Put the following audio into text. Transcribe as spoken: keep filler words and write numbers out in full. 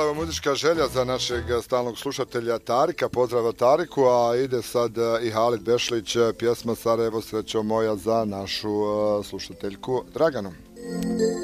bila je muzička želja za našeg stalnog slušatelja Tarika, pozdrav Tariku, a ide sad i Halid Bešlić, pjesma Sarajevo srećo moja za našu slušateljku Draganu.